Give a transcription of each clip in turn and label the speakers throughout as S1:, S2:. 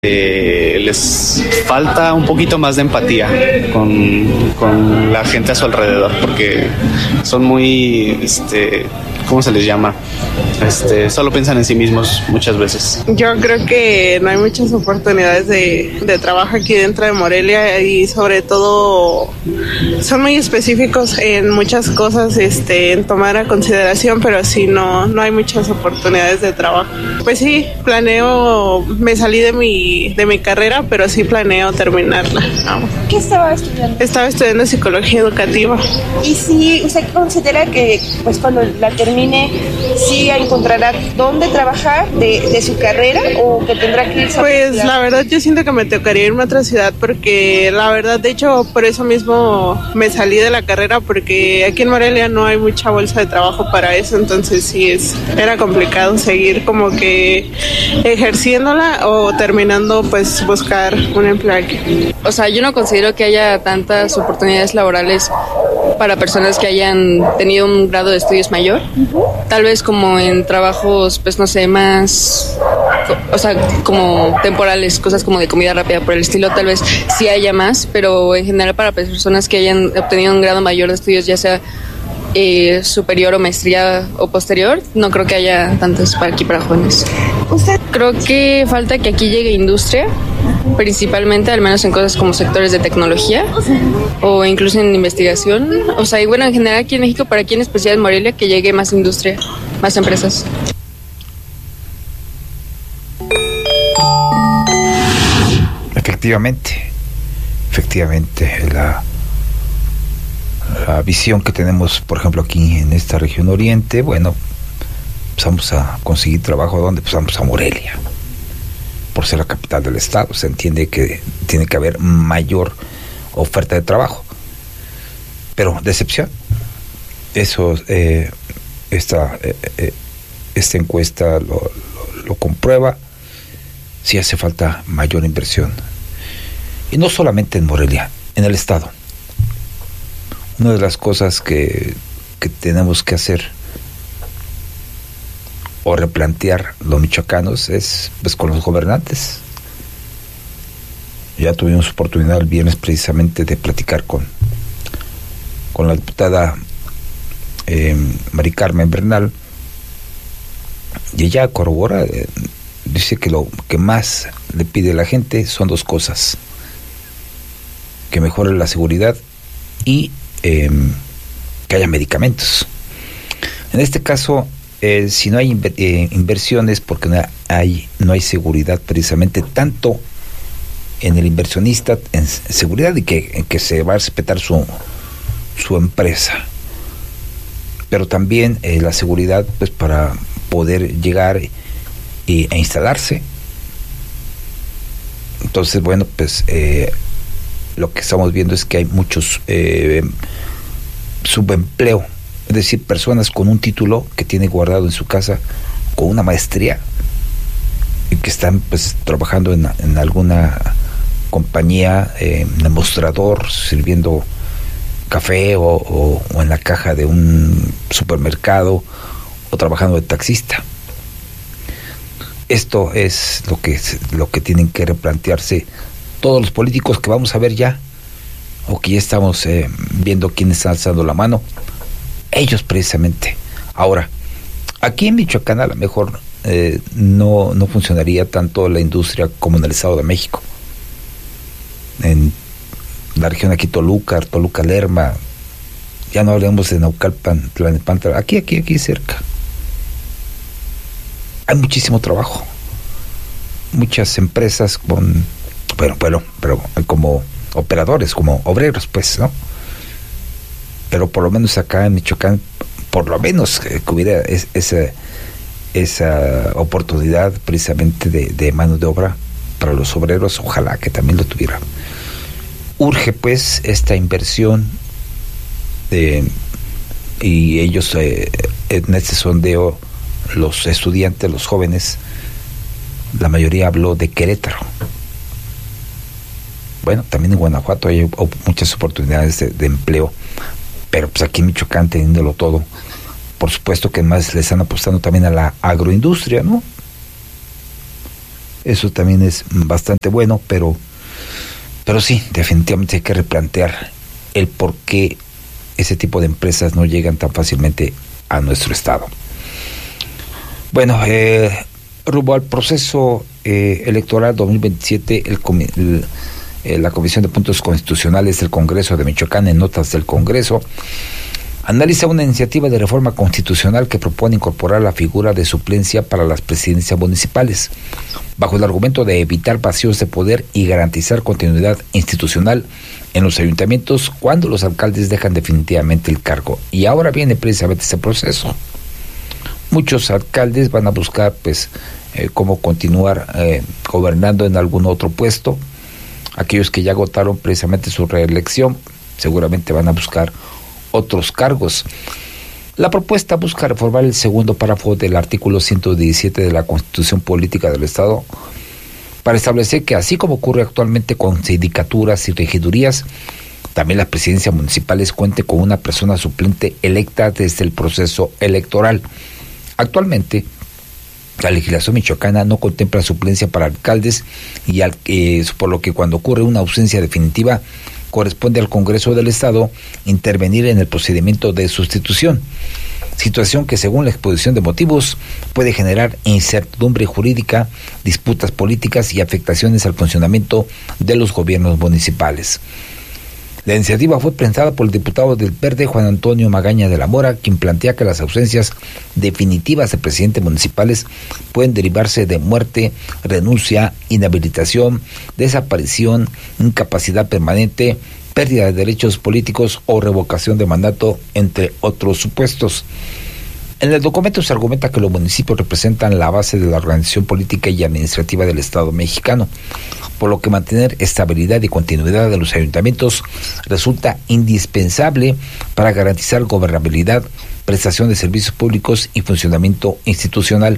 S1: Les falta un poquito más de empatía con la gente a su alrededor, porque son muy, ¿cómo se les llama? Solo piensan en sí mismos muchas veces.
S2: Yo creo que no hay muchas oportunidades de trabajo aquí dentro de Morelia, y sobre todo son muy específicos en muchas cosas, en tomar a consideración, pero sí no hay muchas oportunidades de trabajo. Pues sí, me salí de mi carrera, pero sí planeo terminarla.
S3: ¿Qué estaba estudiando?
S2: Estaba estudiando psicología educativa.
S3: ¿Y si usted considera que pues cuando la termine sí encontrará dónde trabajar de su carrera, o que tendrá que irse?
S2: Pues la verdad yo siento que me tocaría irme a otra ciudad, porque la verdad, de hecho, por eso mismo me salí de la carrera, porque aquí en Morelia no hay mucha bolsa de trabajo para eso, entonces sí era complicado seguir como que ejerciéndola o terminando pues buscar un empleo aquí.
S4: O sea, yo no considero que haya tantas oportunidades laborales para personas que hayan tenido un grado de estudios mayor. Tal vez como en trabajos, pues no sé, más, o sea, como temporales, cosas como de comida rápida por el estilo, tal vez sí haya más, pero en general para personas que hayan obtenido un grado mayor de estudios, ya sea superior o maestría o posterior, no creo que haya tantos para aquí para jóvenes. Creo que falta que aquí llegue industria, principalmente, al menos en cosas como sectores de tecnología o incluso en investigación. O sea, y bueno, en general aquí en México, para aquí en especial en Morelia, que llegue más industria, más empresas.
S5: Efectivamente, la visión que tenemos, por ejemplo, aquí en esta región oriente, bueno, pues vamos a conseguir trabajo. ¿Dónde? Pues vamos a Morelia, por ser la capital del estado. Se entiende que tiene que haber mayor oferta de trabajo, pero decepción. Eso, esta encuesta lo comprueba. Sí hace falta mayor inversión, y no solamente en Morelia, en el estado. Una de las cosas que tenemos que hacer o replantear los michoacanos es pues con los gobernantes. Ya tuvimos oportunidad el viernes precisamente de platicar con la diputada Mari Carmen Bernal, y ella corrobora, dice que lo que más le pide la gente son dos cosas: que mejore la seguridad y que haya medicamentos. En este caso, si no hay inversiones, porque no hay seguridad, precisamente, tanto en el inversionista, en seguridad, y que se va a respetar su empresa, pero también la seguridad pues para poder llegar e instalarse. Entonces, bueno, pues lo que estamos viendo es que hay muchos subempleo, es decir, personas con un título que tiene guardado en su casa, con una maestría, y que están pues trabajando en alguna compañía, en el mostrador, sirviendo café o en la caja de un supermercado, o trabajando de taxista. Esto es lo que tienen que replantearse todos los políticos que vamos a ver ya, o que ya estamos viendo quiénes están alzando la mano. Ellos precisamente. Ahora, aquí en Michoacán a lo mejor no funcionaría tanto la industria como en el Estado de México. En la región aquí, Toluca, Lerma, ya no hablemos de Naucalpan, Tlalnepantla, aquí cerca. Hay muchísimo trabajo. Muchas empresas pero como operadores, como obreros, pues, ¿no? Pero por lo menos acá en Michoacán, por lo menos que hubiera esa oportunidad precisamente de mano de obra para los obreros, ojalá que también lo tuviera. Urge pues esta inversión, y ellos en este sondeo, los estudiantes, los jóvenes, la mayoría habló de Querétaro. Bueno, también en Guanajuato hay muchas oportunidades de empleo, pero pues aquí en Michoacán, teniéndolo todo, por supuesto que más le están apostando también a la agroindustria, ¿no? Eso también es bastante bueno, pero sí, definitivamente hay que replantear el por qué ese tipo de empresas no llegan tan fácilmente a nuestro estado. Bueno, rumbo al proceso electoral 2027, la Comisión de Puntos Constitucionales del Congreso de Michoacán, en notas del Congreso, analiza una iniciativa de reforma constitucional que propone incorporar la figura de suplencia para las presidencias municipales, bajo el argumento de evitar vacíos de poder y garantizar continuidad institucional en los ayuntamientos cuando los alcaldes dejan definitivamente el cargo. Y ahora viene precisamente ese proceso. Muchos alcaldes van a buscar cómo continuar gobernando en algún otro puesto. Aquellos que ya agotaron precisamente su reelección seguramente van a buscar otros cargos. La propuesta busca reformar el segundo párrafo del artículo 117 de la Constitución Política del Estado para establecer que, así como ocurre actualmente con sindicaturas y regidurías, también las presidencias municipales cuenten con una persona suplente electa desde el proceso electoral. Actualmente, la legislación michoacana no contempla suplencia para alcaldes y por lo que cuando ocurre una ausencia definitiva corresponde al Congreso del Estado intervenir en el procedimiento de sustitución, situación que según la exposición de motivos puede generar incertidumbre jurídica, disputas políticas y afectaciones al funcionamiento de los gobiernos municipales. La iniciativa fue presentada por el diputado del Verde, Juan Antonio Magaña de la Mora, quien plantea que las ausencias definitivas de presidentes municipales pueden derivarse de muerte, renuncia, inhabilitación, desaparición, incapacidad permanente, pérdida de derechos políticos o revocación de mandato, entre otros supuestos. En el documento se argumenta que los municipios representan la base de la organización política y administrativa del Estado mexicano, por lo que mantener estabilidad y continuidad de los ayuntamientos resulta indispensable para garantizar gobernabilidad, prestación de servicios públicos y funcionamiento institucional.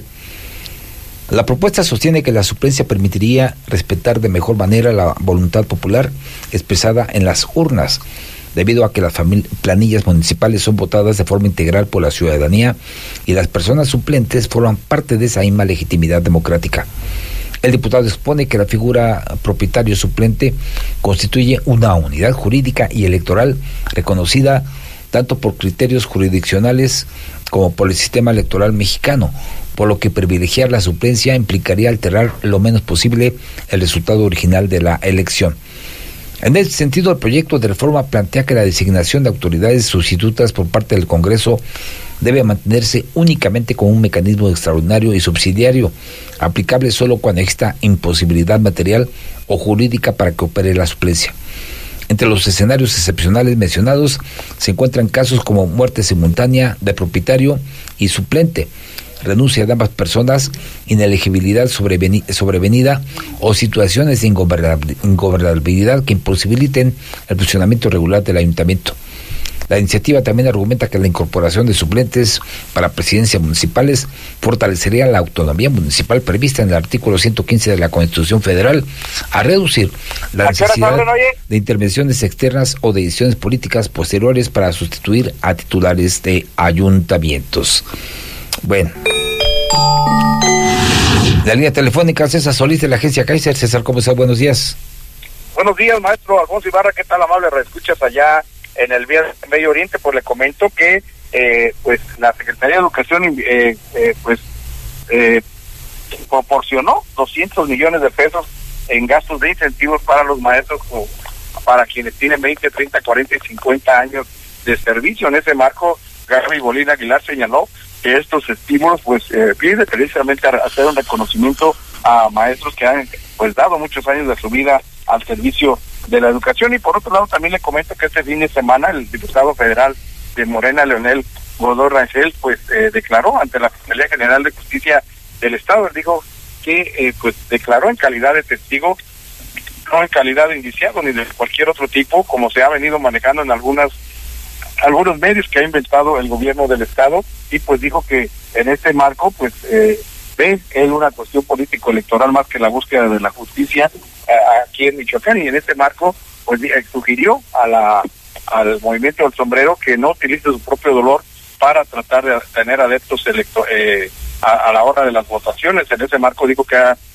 S5: La propuesta sostiene que la suplencia permitiría respetar de mejor manera la voluntad popular expresada en las urnas, debido a que las planillas municipales son votadas de forma integral por la ciudadanía y las personas suplentes forman parte de esa misma legitimidad democrática. El diputado expone que la figura propietario suplente constituye una unidad jurídica y electoral reconocida tanto por criterios jurisdiccionales como por el sistema electoral mexicano, por lo que privilegiar la suplencia implicaría alterar lo menos posible el resultado original de la elección. En ese sentido, el proyecto de reforma plantea que la designación de autoridades sustitutas por parte del Congreso debe mantenerse únicamente como un mecanismo extraordinario y subsidiario, aplicable solo cuando exista imposibilidad material o jurídica para que opere la suplencia. Entre los escenarios excepcionales mencionados se encuentran casos como muerte simultánea de propietario y suplente, renuncia de ambas personas, inelegibilidad sobrevenida o situaciones de ingobernabilidad que imposibiliten el funcionamiento regular del ayuntamiento. La iniciativa también argumenta que la incorporación de suplentes para presidencias municipales fortalecería la autonomía municipal prevista en el artículo 115 de la Constitución Federal, a reducir la necesidad de intervenciones externas o de decisiones políticas posteriores para sustituir a titulares de ayuntamientos. Bueno, la línea telefónica, César Solís de la agencia Kaiser. César, ¿cómo estás? Buenos días.
S6: Buenos días, maestro Alfonso Ibarra. ¿Qué tal, amable reescuchas allá en el Medio Oriente? Pues le comento que pues la Secretaría de Educación proporcionó 200 millones de pesos en gastos de incentivos para los maestros, o para quienes tienen 20, 30, 40 y 50 años de servicio. En ese marco, Gaby Bolín Aguilar señaló que estos estímulos vienen precisamente a hacer un reconocimiento a maestros que han dado muchos años de su vida al servicio de la educación. Y por otro lado, también le comento que este fin de semana el diputado federal de Morena, Leonel Godoy Rangel, declaró ante la Fiscalía General de Justicia del Estado. Él dijo que declaró en calidad de testigo, no en calidad de indiciado ni de cualquier otro tipo, como se ha venido manejando en algunos medios que ha inventado el gobierno del Estado, y dijo que en este marco ve él una cuestión político-electoral más que la búsqueda de la justicia aquí en Michoacán, y en este marco sugirió al movimiento del sombrero que no utilice su propio dolor para tratar de tener adeptos a la hora de las votaciones. En ese marco dijo que ha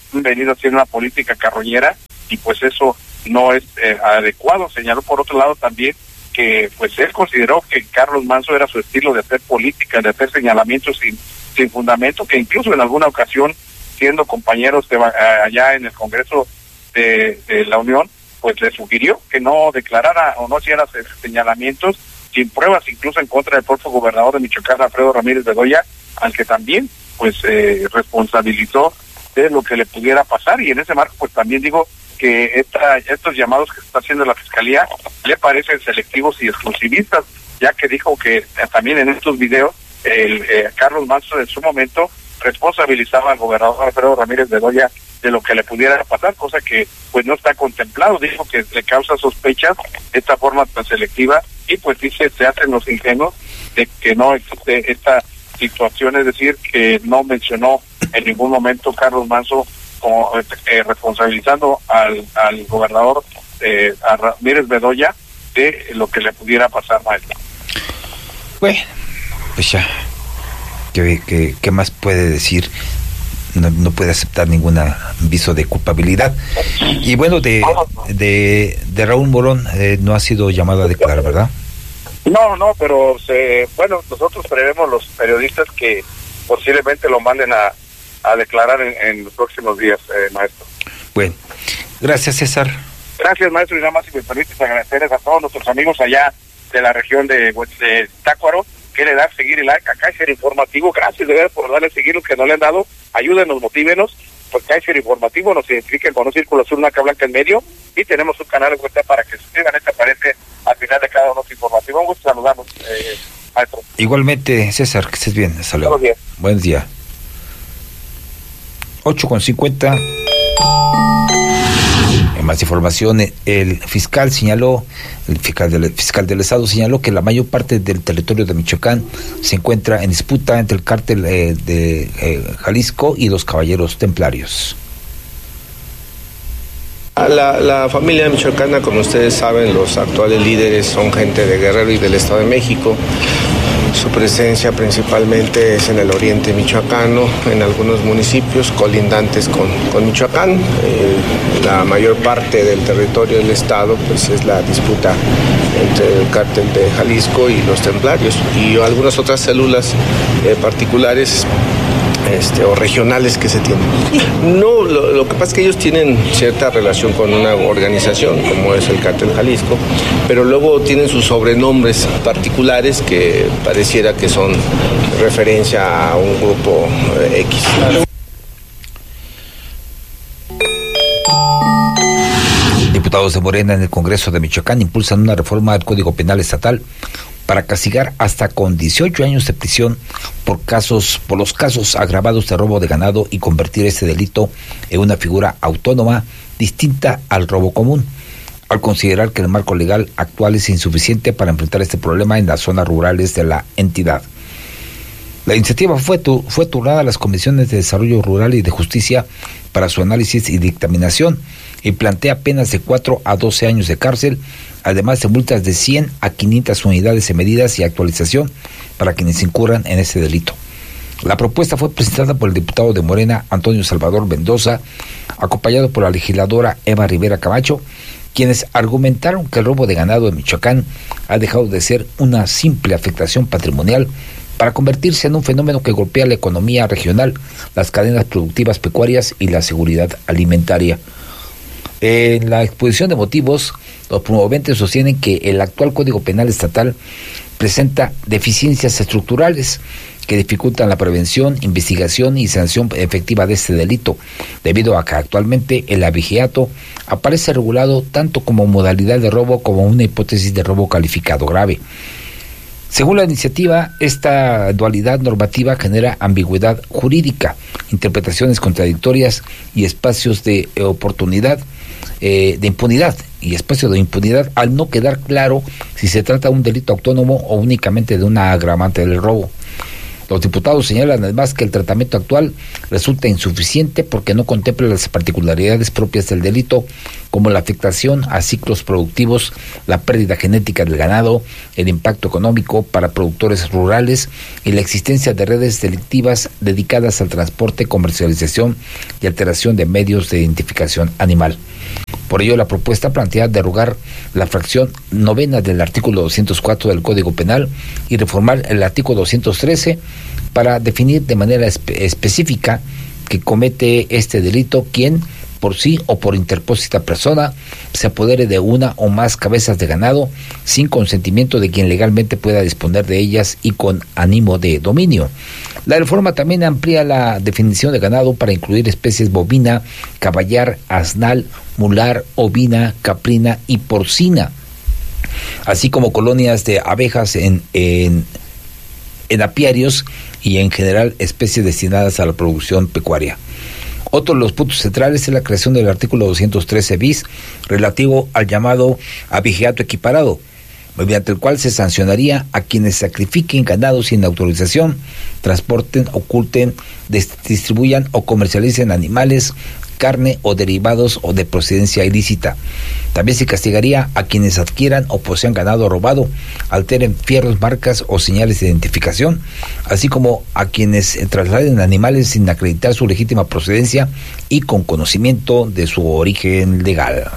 S6: venido haciendo una política carroñera y pues eso no es adecuado. Señaló por otro lado también que pues él consideró que Carlos Manzo era su estilo de hacer política, de hacer señalamientos sin fundamento, que incluso en alguna ocasión, siendo compañeros allá en el Congreso de la Unión, pues le sugirió que no declarara o no hiciera señalamientos sin pruebas, incluso en contra del propio gobernador de Michoacán, Alfredo Ramírez Bedoya, al que también pues responsabilizó de lo que le pudiera pasar. Y en ese marco pues también digo que estos llamados que está haciendo la Fiscalía le parecen selectivos y exclusivistas, ya que dijo que también en estos videos Carlos Manzo en su momento responsabilizaba al gobernador Alfredo Ramírez Bedoya de lo que le pudiera pasar, cosa que pues no está contemplado. Dijo que le causa sospechas de esta forma tan selectiva y pues dice se hacen los ingenuos de que no existe esta situación, es decir, que no mencionó en ningún momento Carlos Manzo como responsabilizando al gobernador a Ramírez Bedoya de lo que le pudiera pasar, maestro.
S5: Bueno, pues ya, ¿qué más puede decir? No puede aceptar ningún aviso de culpabilidad. Y bueno, de Raúl Morón no ha sido llamado a declarar, ¿verdad?
S6: No, pero bueno, nosotros prevemos los periodistas que posiblemente lo manden a declarar en los próximos días, maestro.
S5: Bueno, gracias, César.
S6: Gracias, maestro, y nada más si me permites agradecerles a todos nuestros amigos allá de la región de Tácuaro, que le dan seguir el like a Kaiser Informativo. Gracias de verdad por darle seguir los que no le han dado. Ayúdenos, motívenos, pues Kaiser Informativo nos identifiquen con un círculo azul, una blanca en medio, y tenemos un canal de cuenta para que se suscriban. Este aparece al final de cada uno informativo. Un gusto saludarnos, maestro.
S5: Igualmente, César, que estés bien. Hasta luego. Buen día. 8:50. En más información, el fiscal del Estado señaló que la mayor parte del territorio de Michoacán se encuentra en disputa entre el cártel de Jalisco y los Caballeros Templarios.
S7: La familia michoacana, como ustedes saben, los actuales líderes son gente de Guerrero y del Estado de México. Su presencia principalmente es en el oriente michoacano, en algunos municipios colindantes con Michoacán. La mayor parte del territorio del estado pues es la disputa entre el cártel de Jalisco y los templarios y algunas otras células particulares o regionales que se tienen. No, lo que pasa es que ellos tienen cierta relación con una organización como es el Cártel Jalisco, pero luego tienen sus sobrenombres particulares que pareciera que son referencia a un grupo X.
S5: Diputados de Morena en el Congreso de Michoacán impulsan una reforma al Código Penal Estatal para castigar hasta con 18 años de prisión por los casos agravados de robo de ganado y convertir este delito en una figura autónoma distinta al robo común, al considerar que el marco legal actual es insuficiente para enfrentar este problema en las zonas rurales de la entidad. La iniciativa fue turnada a las comisiones de Desarrollo Rural y de Justicia para su análisis y dictaminación y plantea penas de 4 a 12 años de cárcel, además de multas de 100 a 500 unidades de medidas y actualización para quienes incurran en este delito. La propuesta fue presentada por el diputado de Morena, Antonio Salvador Mendoza, acompañado por la legisladora Eva Rivera Camacho, quienes argumentaron que el robo de ganado en Michoacán ha dejado de ser una simple afectación patrimonial para convertirse en un fenómeno que golpea la economía regional, las cadenas productivas pecuarias y la seguridad alimentaria. En la exposición de motivos, los promoventes sostienen que el actual Código Penal Estatal presenta deficiencias estructurales que dificultan la prevención, investigación y sanción efectiva de este delito, debido a que actualmente el abigeato aparece regulado tanto como modalidad de robo como una hipótesis de robo calificado grave. Según la iniciativa, esta dualidad normativa genera ambigüedad jurídica, interpretaciones contradictorias y espacios de oportunidad, de impunidad y espacio de impunidad al no quedar claro si se trata de un delito autónomo o únicamente de una agravante del robo. Los diputados señalan además que el tratamiento actual resulta insuficiente porque no contempla las particularidades propias del delito, como la afectación a ciclos productivos, la pérdida genética del ganado, el impacto económico para productores rurales y la existencia de redes delictivas dedicadas al transporte, comercialización y alteración de medios de identificación animal. Por ello, la propuesta plantea derogar la fracción 9 del artículo 204 del Código Penal y reformar el artículo 213 para definir de manera específica que comete este delito quien, por sí o por interpósita persona, se apodere de una o más cabezas de ganado sin consentimiento de quien legalmente pueda disponer de ellas y con ánimo de dominio. La reforma también amplía la definición de ganado para incluir especies bovina, caballar, asnal, mular, ovina, caprina y porcina, así como colonias de abejas en apiarios y en general especies destinadas a la producción pecuaria. Otro de los puntos centrales es la creación del artículo 213 bis relativo al llamado abigeato equiparado, mediante el cual se sancionaría a quienes sacrifiquen ganado sin autorización, transporten, oculten, distribuyan o comercialicen animales, carne o derivados o de procedencia ilícita. También se castigaría a quienes adquieran o posean ganado robado, alteren fierros, marcas o señales de identificación, así como a quienes trasladen animales sin acreditar su legítima procedencia y con conocimiento de su origen legal.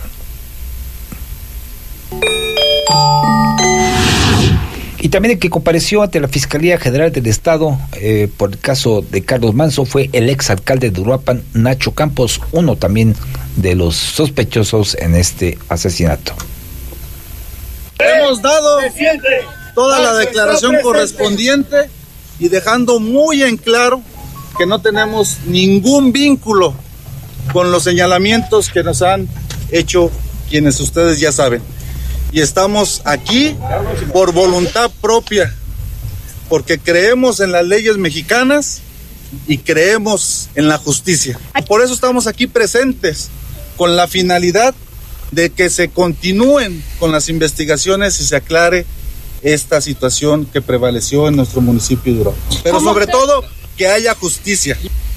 S5: Y también el que compareció ante la Fiscalía General del Estado por el caso de Carlos Manso fue el exalcalde de Uruapan, Nacho Campos, uno también de los sospechosos en este asesinato.
S8: Hemos dado toda la declaración correspondiente y dejando muy en claro que no tenemos ningún vínculo con los señalamientos que nos han hecho quienes ustedes ya saben. Y estamos aquí por voluntad propia, porque creemos en las leyes mexicanas y creemos en la justicia. Por eso estamos aquí presentes, con la finalidad de que se continúen con las investigaciones y se aclare esta situación que prevaleció en nuestro municipio de Uruapan. Pero sobre todo, que haya justicia.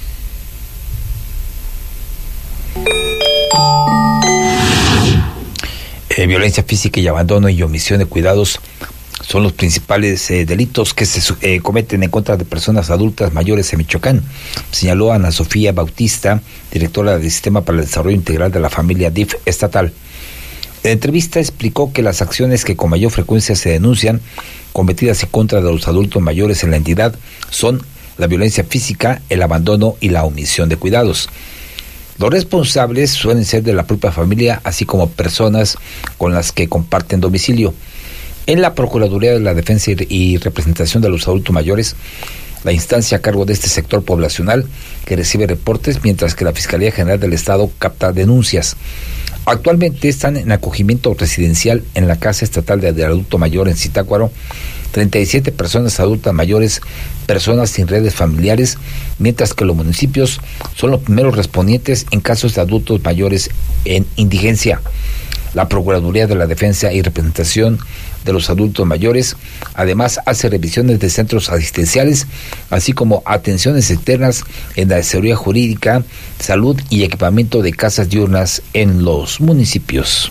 S5: Violencia física y abandono y omisión de cuidados son los principales delitos que se cometen en contra de personas adultas mayores en Michoacán, señaló Ana Sofía Bautista, directora del Sistema para el Desarrollo Integral de la Familia DIF estatal. En entrevista explicó que las acciones que con mayor frecuencia se denuncian cometidas en contra de los adultos mayores en la entidad son la violencia física, el abandono y la omisión de cuidados. Los responsables suelen ser de la propia familia, así como personas con las que comparten domicilio. En la Procuraduría de la Defensa y Representación de los Adultos Mayores, la instancia a cargo de este sector poblacional que recibe reportes, mientras que la Fiscalía General del Estado capta denuncias. Actualmente están en acogimiento residencial en la Casa Estatal de Adulto Mayor en Zitácuaro 37 personas adultas mayores, personas sin redes familiares, mientras que los municipios son los primeros respondientes en casos de adultos mayores en indigencia. La Procuraduría de la Defensa y Representación de los Adultos Mayores además hace revisiones de centros asistenciales, así como atenciones externas en la seguridad jurídica, salud y equipamiento de casas diurnas en los municipios.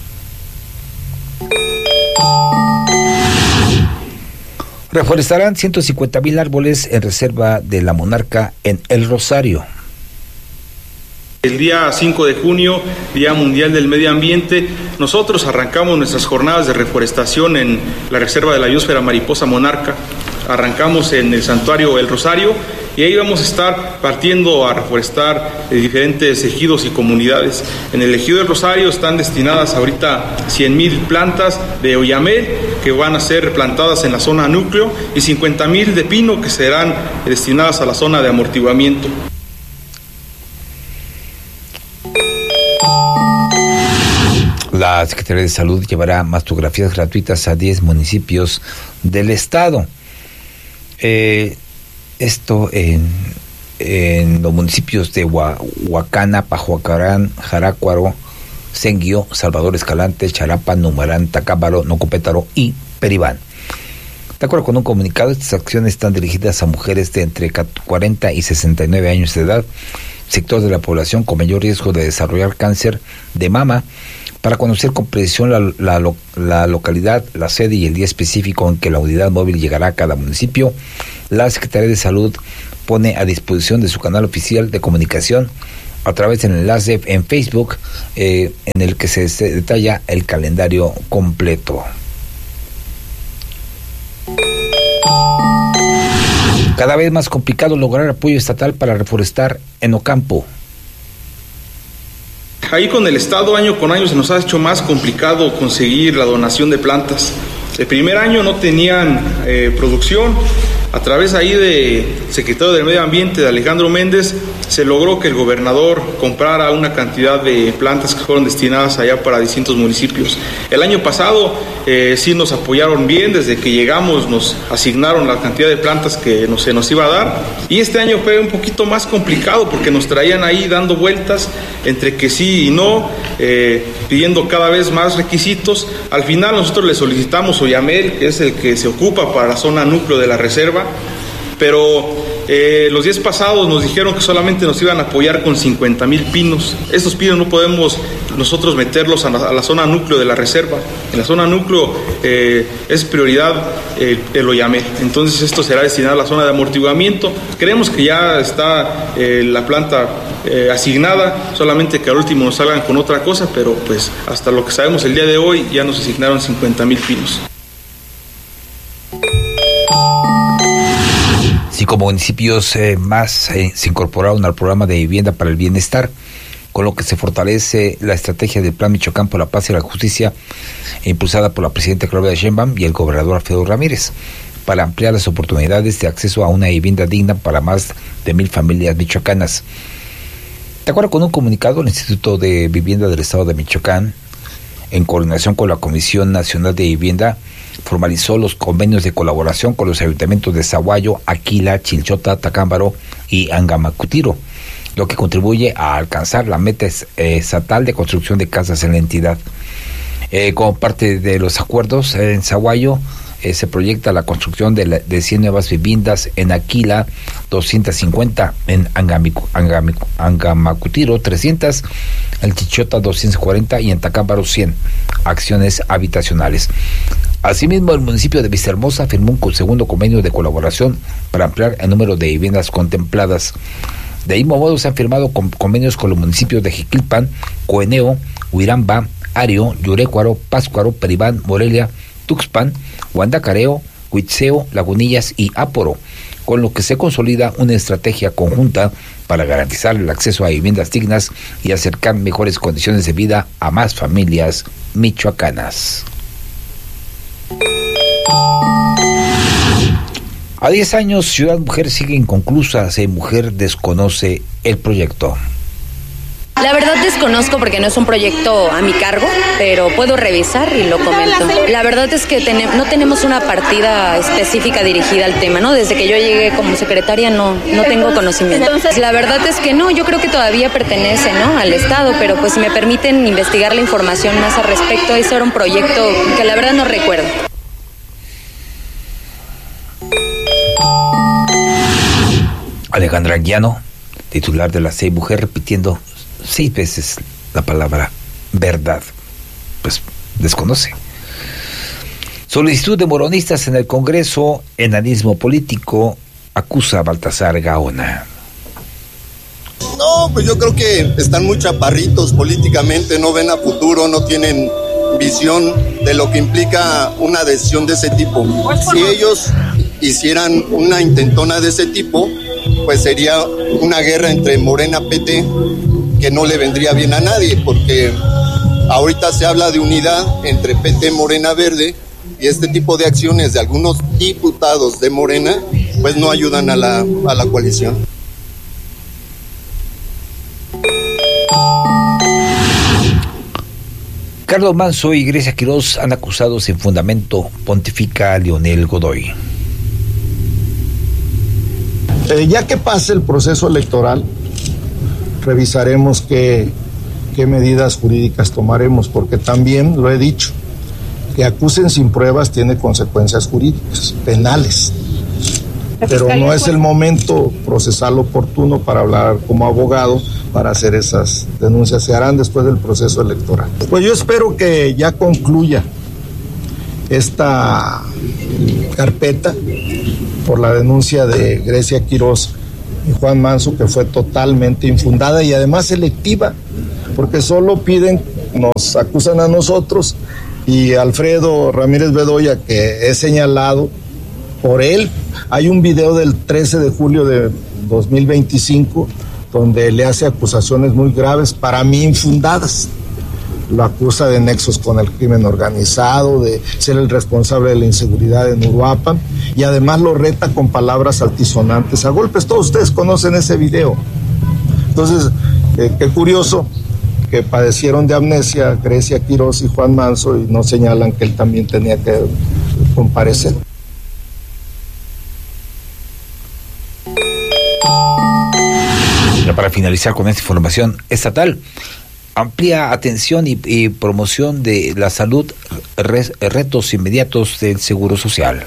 S5: Reforestarán 150,000 árboles en reserva de la Monarca en El Rosario.
S9: El día 5 de junio, Día Mundial del Medio Ambiente, nosotros arrancamos nuestras jornadas de reforestación en la Reserva de la Biosfera Mariposa Monarca. Arrancamos en el Santuario El Rosario y ahí vamos a estar partiendo a reforestar diferentes ejidos y comunidades. En el ejido del Rosario están destinadas ahorita 100,000 plantas de oyamel que van a ser plantadas en la zona núcleo y 50,000 de pino que serán destinadas a la zona de amortiguamiento.
S5: La Secretaría de Salud llevará mastografías gratuitas a 10 municipios del estado. Esto en los municipios de Huacana, Pajuacarán, Jarácuaro, Senguio, Salvador Escalante, Charapa, Numarán, Tacámbaro, Nocopétaro y Peribán. De acuerdo con un comunicado, estas acciones están dirigidas a mujeres de entre 40 y 69 años de edad, sector de la población con mayor riesgo de desarrollar cáncer de mama. Para conocer con precisión la localidad, la sede y el día específico en que la unidad móvil llegará a cada municipio, la Secretaría de Salud pone a disposición de su canal oficial de comunicación a través del enlace en Facebook en el que se detalla el calendario completo. Cada vez más complicado lograr apoyo estatal para reforestar en Ocampo.
S9: Ahí con el Estado año con año se nos ha hecho más complicado conseguir la donación de plantas. El primer año no tenían producción. A través ahí del secretario del Medio Ambiente, de Alejandro Méndez, se logró que el gobernador comprara una cantidad de plantas que fueron destinadas allá para distintos municipios. El año pasado sí nos apoyaron bien, desde que llegamos nos asignaron la cantidad de plantas que se nos iba a dar, y este año fue un poquito más complicado porque nos traían ahí dando vueltas entre que sí y no, pidiendo cada vez más requisitos. Al final nosotros le solicitamos a Oyamel, que es el que se ocupa para la zona núcleo de la reserva, pero los días pasados nos dijeron que solamente nos iban a apoyar con 50,000 pinos. Estos pinos no podemos nosotros meterlos a la zona núcleo de la reserva. En la zona núcleo es prioridad el Oyamel. Entonces esto será destinado a la zona de amortiguamiento. Creemos que ya está la planta asignada, solamente que al último nos salgan con otra cosa, pero pues hasta lo que sabemos el día de hoy ya nos asignaron 50,000 pinos.
S5: 5 municipios más se incorporaron al programa de vivienda para el bienestar, con lo que se fortalece la estrategia del Plan Michoacán por la Paz y la Justicia, impulsada por la presidenta Claudia Sheinbaum y el gobernador Alfredo Ramírez, para ampliar las oportunidades de acceso a una vivienda digna para más de 1,000 familias michoacanas. De acuerdo con un comunicado, el Instituto de Vivienda del Estado de Michoacán, en coordinación con la Comisión Nacional de Vivienda, formalizó los convenios de colaboración con los ayuntamientos de Zaguayo, Aquila, Chilchota, Tacámbaro y Angamacutiro, lo que contribuye a alcanzar la meta estatal de construcción de casas en la entidad. Como parte de los acuerdos, en Zaguayo se proyecta la construcción de 100 nuevas viviendas, en Aquila 250, en Angamacutiro 300, en Chilchota 240 y en Tacámbaro 100 acciones habitacionales. Asimismo, el municipio de Vistahermosa firmó un segundo convenio de colaboración para ampliar el número de viviendas contempladas. De mismo modo, se han firmado convenios con los municipios de Jiquilpan, Coeneo, Huiramba, Ario, Yurecuaro, Páscuaro, Peribán, Morelia, Tuxpan, Guandacareo, Huitzeo, Lagunillas y Áporo, con lo que se consolida una estrategia conjunta para garantizar el acceso a viviendas dignas y acercar mejores condiciones de vida a más familias michoacanas. A 10 años, Ciudad Mujer sigue inconclusa. Mujer desconoce el proyecto.
S10: La verdad desconozco porque no es un proyecto a mi cargo, pero puedo revisar y lo comento. La verdad es que no tenemos una partida específica dirigida al tema, ¿no? Desde que yo llegué como secretaria no tengo conocimiento. Entonces, la verdad es que no, yo creo que todavía pertenece, ¿no?, al Estado, pero pues si me permiten investigar la información más al respecto, ese era un proyecto que la verdad no recuerdo.
S5: Alejandra Anguiano, titular de la CEI Mujer, repitiendo 6 veces la palabra verdad, pues desconoce. Solicitud de morenistas en el Congreso, enanismo político, acusa a Baltasar Gaona.
S11: No, pues yo creo que están muy chaparritos políticamente, no ven a futuro, no tienen visión de lo que implica una decisión de ese tipo. Si ellos hicieran una intentona de ese tipo, pues sería una guerra entre Morena-PT que no le vendría bien a nadie, porque ahorita se habla de unidad entre PT, Morena Verde, y este tipo de acciones de algunos diputados de Morena pues no ayudan a la coalición.
S5: Carlos Manso y Grecia Quirós han acusado sin fundamento, pontifica Leonel Godoy.
S12: Ya que pase el proceso electoral, revisaremos qué medidas jurídicas tomaremos, porque también, lo he dicho, que acusen sin pruebas tiene consecuencias jurídicas, penales. Pero no es el momento procesal oportuno para hablar como abogado para hacer esas denuncias. Se harán después del proceso electoral. Pues yo espero que ya concluya esta carpeta por la denuncia de Grecia Quiroz y Juan Manso, que fue totalmente infundada y además selectiva, porque solo nos acusan a nosotros y Alfredo Ramírez Bedoya, que es señalado por él. Hay un video del 13 de julio de 2025 donde le hace acusaciones muy graves, para mí infundadas. Lo acusa de nexos con el crimen organizado, de ser el responsable de la inseguridad en Uruapan, y además lo reta con palabras altisonantes a golpes. Todos ustedes conocen ese video. Entonces, qué curioso que padecieron de amnesia Grecia Quiroz y Juan Manso y no señalan que él también tenía que comparecer.
S5: Para finalizar con esta información estatal, amplia atención y promoción de la salud, retos inmediatos del Seguro Social.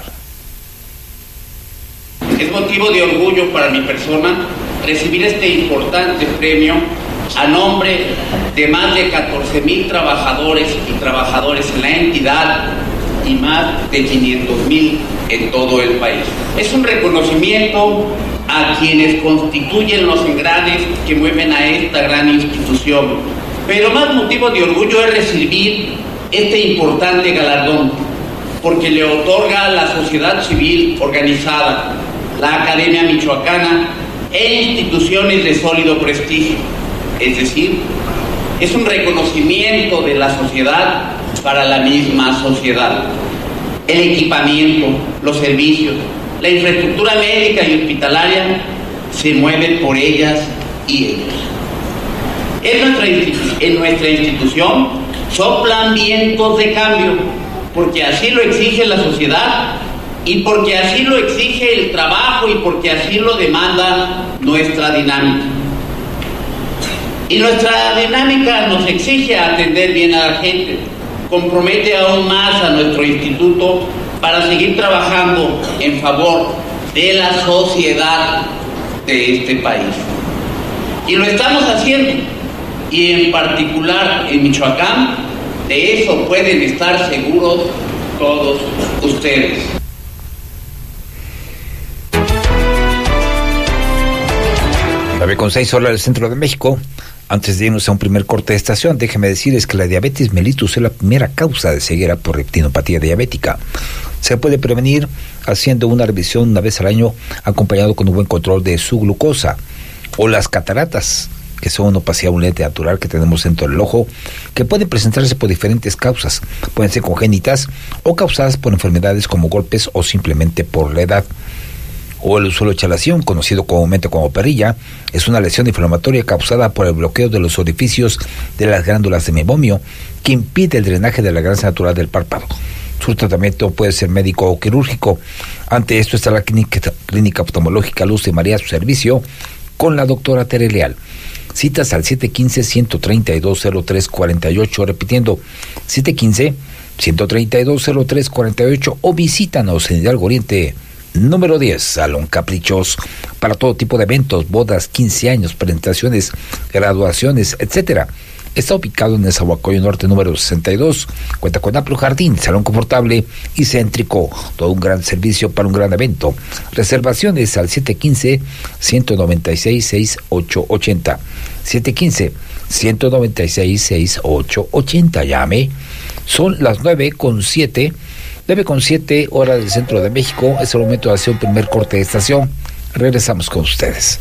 S13: Es motivo de orgullo para mi persona recibir este importante premio a nombre de más de 14,000 trabajadores y trabajadoras en la entidad y más de 500,000 en todo el país. Es un reconocimiento a quienes constituyen los engranes que mueven a esta gran institución. Pero más motivo de orgullo es recibir este importante galardón, porque le otorga a la sociedad civil organizada, la Academia Michoacana e instituciones de sólido prestigio. Es decir, es un reconocimiento de la sociedad para la misma sociedad. El equipamiento, los servicios, la infraestructura médica y hospitalaria se mueven por ellas y ellos. En nuestra institución soplan vientos de cambio, porque así lo exige la sociedad y porque así lo exige el trabajo y porque así lo demanda nuestra dinámica. Y nuestra dinámica nos exige atender bien a la gente, compromete aún más a nuestro instituto para seguir trabajando en favor de la sociedad de este país. Y lo estamos haciendo, y en particular en Michoacán, de eso pueden estar seguros todos ustedes.
S5: Con 6 horas del centro de México. Antes de irnos a un primer corte de estación, déjeme decirles que la diabetes mellitus es la primera causa de ceguera por retinopatía diabética. Se puede prevenir haciendo una revisión una vez al año, acompañado con un buen control de su glucosa. O las cataratas, que son una opacidad, un lente natural que tenemos dentro del ojo, que pueden presentarse por diferentes causas. Pueden ser congénitas o causadas por enfermedades como golpes o simplemente por la edad. O el usuario de chalación, conocido comúnmente como perilla, es una lesión inflamatoria causada por el bloqueo de los orificios de las glándulas de mebomio, que impide el drenaje de la grasa natural del párpado. Su tratamiento puede ser médico o quirúrgico. Ante esto está la clínica oftalmológica Luz de María a su servicio, con la doctora Tere Leal. Citas al 715-132-0348, repitiendo, 715-132-0348, o visítanos en Hidalgo Oriente, número 10, Salón Caprichos, para todo tipo de eventos, bodas, 15 años, presentaciones, graduaciones, etcétera. Está ubicado en el Zahualcoyo Norte número 62, cuenta con amplio jardín, salón confortable y céntrico, todo un gran servicio para un gran evento. Reservaciones al 715-196-6880, 715-196-6880, llame. Son las 9:07 horas del centro de México. Es el momento de hacer un primer corte de estación. Regresamos con ustedes.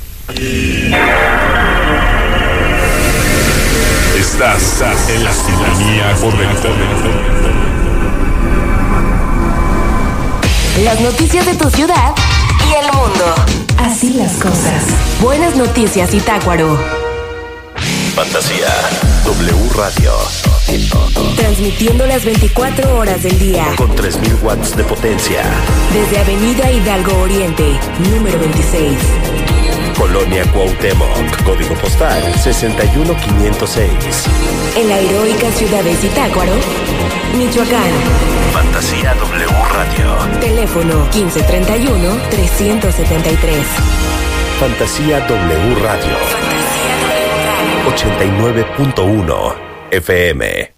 S14: Estás en la sintonía correcta.
S15: Las noticias de tu ciudad y el mundo. Así las cosas. Buenas noticias, Zitácuaro.
S14: Fantasía W Radio.
S15: Transmitiendo las 24 horas del día.
S14: Con 3,000 watts de potencia.
S15: Desde Avenida Hidalgo Oriente, número 26.
S16: Colonia Cuauhtémoc, código postal 61506.
S15: En la heroica ciudad de Zitácuaro, Michoacán.
S16: Fantasía W Radio.
S15: Teléfono 1531-373.
S16: Fantasía W Radio. 89.1 FM.